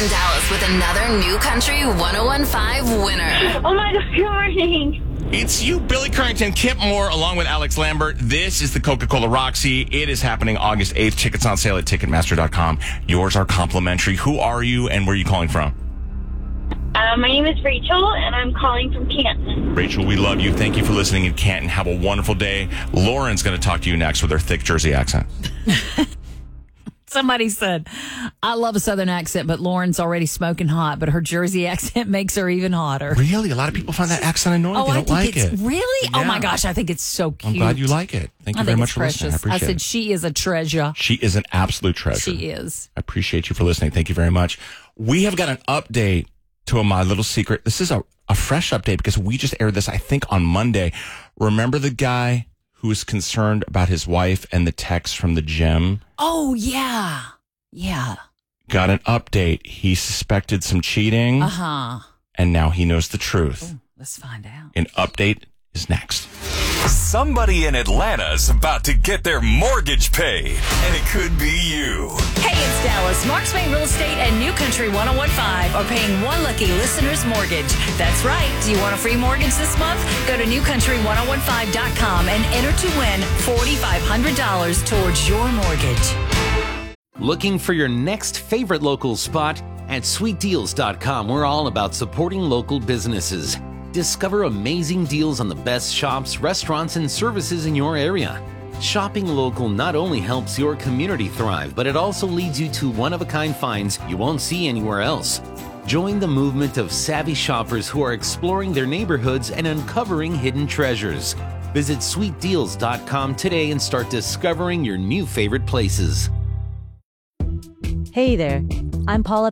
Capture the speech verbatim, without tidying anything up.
in Dallas with another New Country one oh one point five winner. Oh my God, good morning. It's you, Billy Currington, Kip Moore, along with Alex Lambert. This is the Coca-Cola Roxy. It is happening August eighth. Tickets on sale at Ticketmaster dot com. Yours are complimentary. Who are you and where are you calling from? Uh, my name is Rachel, and I'm calling from Canton. Rachel, we love you. Thank you for listening in Canton. Have a wonderful day. Lauren's going to talk to you next with her thick Jersey accent. Somebody said, I love a Southern accent, but Lauren's already smoking hot, but her Jersey accent makes her even hotter. Really? A lot of people find that accent annoying. Oh, they I don't think like it's it. Really? Yeah. Oh my gosh, I think it's so cute. I'm glad you like it. Thank you I very think much it's for listening. I precious. appreciate I said it. she is a treasure. She is an absolute treasure. She is. I appreciate you for listening. Thank you very much. We have got an update to a My Little Secret. This is a, a fresh update because we just aired this, I think, on Monday. Remember the guy who was concerned about his wife and the text from the gym? Oh, yeah. Yeah. Got an update. He suspected some cheating. Uh-huh. And now he knows the truth. Ooh, let's find out. An update is next. Somebody in Atlanta's about to get their mortgage paid, and it could be you. Hey, it's Dallas. Marks Bank Real Estate and New Country one oh one point five are paying one lucky listener's mortgage. That's right. Do you want a free mortgage this month? Go to new country one oh one five dot com and enter to win four thousand five hundred dollars towards your mortgage. Looking for your next favorite local spot? At sweet deals dot com, we're all about supporting local businesses. Discover amazing deals on the best shops, restaurants, and services in your area. Shopping local not only helps your community thrive, but it also leads you to one-of-a-kind finds you won't see anywhere else. Join the movement of savvy shoppers who are exploring their neighborhoods and uncovering hidden treasures. Visit sweet deals dot com today and start discovering your new favorite places. Hey there, I'm Paula